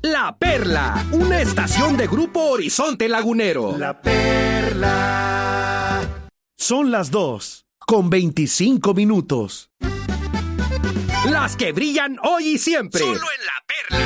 La Perla, una estación de Grupo Horizonte Lagunero. La Perla. Son las 2:25. Las que brillan hoy y siempre. Solo en La Perla.